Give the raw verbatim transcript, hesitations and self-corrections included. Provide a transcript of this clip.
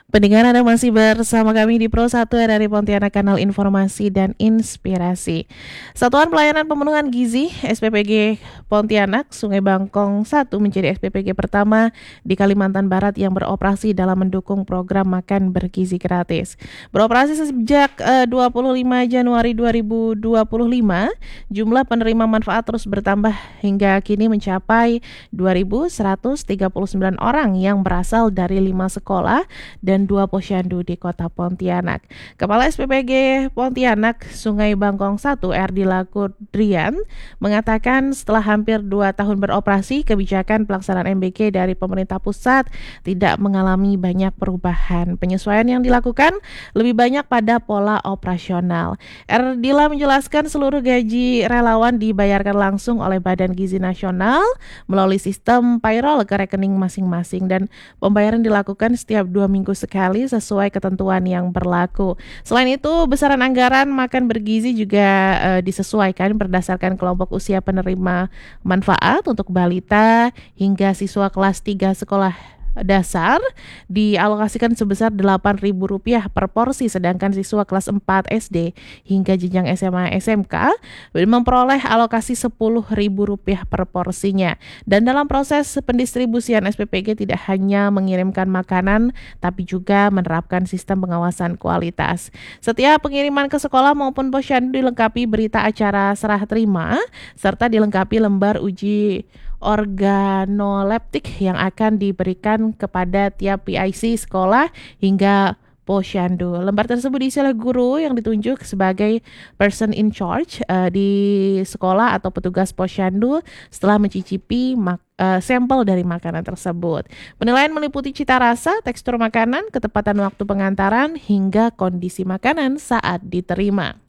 Pendengar, Anda masih bersama kami di Pro satu R R I Pontianak, kanal informasi dan inspirasi. Satuan Pelayanan Pemenuhan Gizi S P P G Pontianak Sungai Bangkong satu menjadi S P P G pertama di Kalimantan Barat yang beroperasi dalam mendukung program makan bergizi gratis. Beroperasi sejak uh, dua puluh lima Januari dua ribu dua puluh lima, jumlah penerima manfaat terus bertambah hingga kini mencapai dua ribu seratus tiga puluh sembilan orang yang berasal dari lima sekolah dan dua posyandu di kota Pontianak. Kepala S P P G Pontianak Sungai Bangkong satu R D Lakudrian mengatakan setelah hampir dua tahun beroperasi, kebijakan pelaksanaan M B K dari pemerintah pusat tidak mengalami banyak perubahan. Penyesuaian yang dilakukan lebih banyak pada pola operasional. R Dila menjelaskan seluruh gaji relawan dibayarkan langsung oleh Badan Gizi Nasional melalui sistem payroll ke rekening masing-masing dan pembayaran dilakukan setiap dua minggu sekali sesuai ketentuan yang berlaku. Selain itu, besaran anggaran makan bergizi juga e, disesuaikan berdasarkan kelompok usia penerima manfaat untuk balita hingga siswa kelas tiga sekolah dasar dialokasikan sebesar delapan ribu rupiah per porsi, sedangkan siswa kelas empat S D hingga jenjang S M A S M K memperoleh alokasi sepuluh ribu rupiah per porsinya. Dan dalam proses pendistribusian S P P G tidak hanya mengirimkan makanan tapi juga menerapkan sistem pengawasan kualitas. Setiap pengiriman ke sekolah maupun posyandu dilengkapi berita acara serah terima serta dilengkapi lembar uji organoleptik yang akan diberikan kepada tiap P I C sekolah hingga posyandu. Lembar tersebut diisi oleh guru yang ditunjuk sebagai person in charge uh, di sekolah atau petugas posyandu setelah mencicipi mak- uh, sampel dari makanan tersebut. Penilaian meliputi cita rasa, tekstur makanan, ketepatan waktu pengantaran, hingga kondisi makanan saat diterima.